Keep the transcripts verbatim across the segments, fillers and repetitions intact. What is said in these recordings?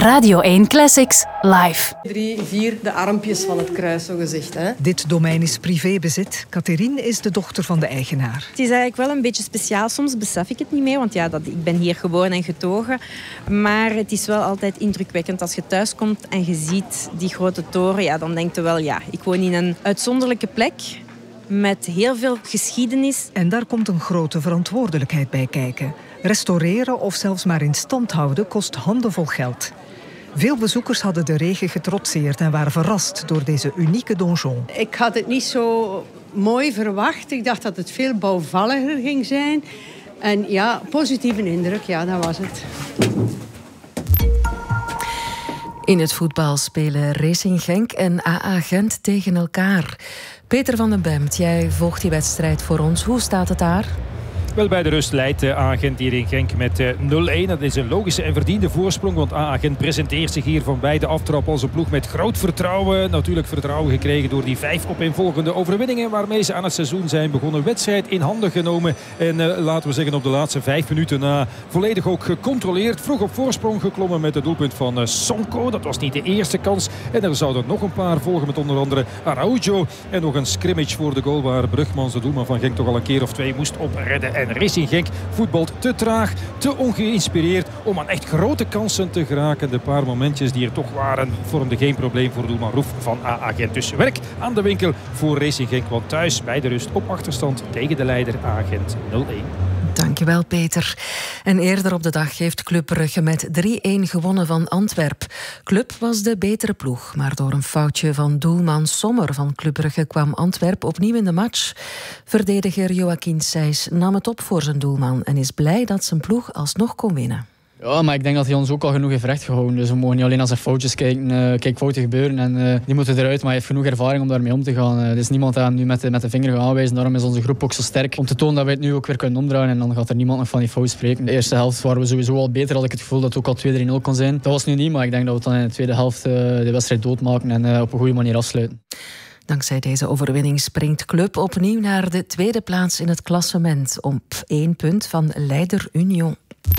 Radio één Classics, live. Drie, vier, de armpjes van het kruis, zo gezegd. Hè? Dit domein is privébezit. Catherine is de dochter van de eigenaar. Het is eigenlijk wel een beetje speciaal. Soms besef ik het niet mee, want ja, dat, ik ben hier geboren en getogen. Maar het is wel altijd indrukwekkend als je thuis komt en je ziet die grote toren. Ja, dan denk je wel, ja, ik woon in een uitzonderlijke plek met heel veel geschiedenis. En daar komt een grote verantwoordelijkheid bij kijken. Restaureren of zelfs maar in stand houden kost handenvol geld. Veel bezoekers hadden de regen getrotseerd en waren verrast door deze unieke donjon. Ik had het niet zo mooi verwacht. Ik dacht dat het veel bouwvalliger ging zijn. En ja, positieve indruk, ja, dat was het. In het voetbal spelen Racing Genk en A A Gent tegen elkaar. Peter van den Bemt, jij volgt die wedstrijd voor ons. Hoe staat het daar? Wel, bij de rust leidt A A Gent hier in Genk met nul-een. Dat is een logische en verdiende voorsprong, want A A Gent presenteert zich hier van bij de aftrap als een ploeg met groot vertrouwen. Natuurlijk vertrouwen gekregen door die vijf opeenvolgende overwinningen waarmee ze aan het seizoen zijn begonnen. Wedstrijd in handen genomen en uh, laten we zeggen op de laatste vijf minuten na volledig ook gecontroleerd. Vroeg op voorsprong geklommen met het doelpunt van uh, Sonko. Dat was niet de eerste kans. En er zouden nog een paar volgen met onder andere Araujo. En nog een scrimmage voor de goal waar Brugmans, de doelman van Genk, toch al een keer of twee moest opredden. En Racing Genk voetbalt te traag, te ongeïnspireerd om aan echt grote kansen te geraken. De paar momentjes die er toch waren vormden geen probleem voor doelman Roef van A A Gent. Dus werk aan de winkel voor Racing Genk, want thuis bij de rust op achterstand tegen de leider A A Gent nul-een. Dankjewel, Peter. En eerder op de dag heeft Club Brugge met drie-een gewonnen van Antwerp. Club was de betere ploeg, maar door een foutje van doelman Sommer van Club Brugge kwam Antwerp opnieuw in de match. Verdediger Joachim Sijs nam het op voor zijn doelman en is blij dat zijn ploeg alsnog kon winnen. Ja, maar ik denk dat hij ons ook al genoeg heeft rechtgehouden. Dus we mogen niet alleen naar zijn foutjes kijken. Uh, kijk, fouten gebeuren en uh, die moeten eruit. Maar hij heeft genoeg ervaring om daarmee om te gaan. Uh, er is niemand aan nu met de, met de vinger gaan aanwijzen. Daarom is onze groep ook zo sterk. Om te tonen dat wij het nu ook weer kunnen omdraaien. En dan gaat er niemand nog van die fout spreken. De eerste helft waren we sowieso al beter. Had ik het gevoel dat het ook al twee drie-nul kon zijn. Dat was nu niet, maar ik denk dat we dan in de tweede helft uh, de wedstrijd doodmaken. En uh, op een goede manier afsluiten. Dankzij deze overwinning springt Club opnieuw naar de tweede plaats in het klassement. Op één punt van leider Union.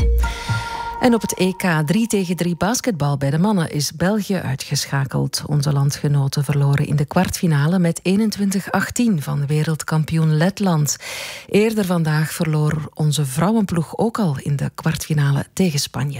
En op het E K drie tegen drie basketbal bij de mannen is België uitgeschakeld. Onze landgenoten verloren in de kwartfinale met eenentwintig achttien van wereldkampioen Letland. Eerder vandaag verloor onze vrouwenploeg ook al in de kwartfinale tegen Spanje.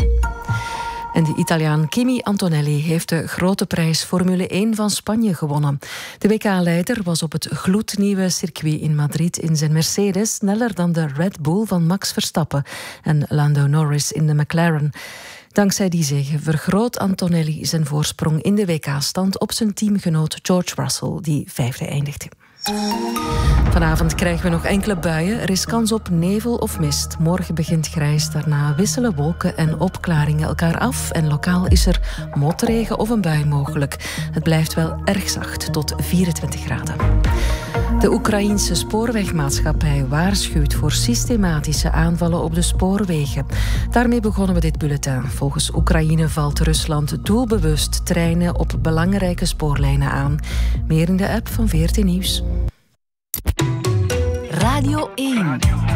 En de Italiaan Kimi Antonelli heeft de grote prijs Formule één van Spanje gewonnen. De W K-leider was op het gloednieuwe circuit in Madrid in zijn Mercedes sneller dan de Red Bull van Max Verstappen en Lando Norris in de McLaren. Dankzij die zege vergroot Antonelli zijn voorsprong in de W K-stand op zijn teamgenoot George Russell, die vijfde eindigde. Vanavond krijgen we nog enkele buien. Er is kans op nevel of mist. Morgen begint grijs, daarna wisselen wolken en opklaringen elkaar af. En lokaal is er motregen of een bui mogelijk. Het blijft wel erg zacht, tot vierentwintig graden. De Oekraïense spoorwegmaatschappij waarschuwt voor systematische aanvallen op de spoorwegen. Daarmee begonnen we dit bulletin. Volgens Oekraïne valt Rusland doelbewust treinen op belangrijke spoorlijnen aan. Meer in de app van V R T Nieuws. Radio één.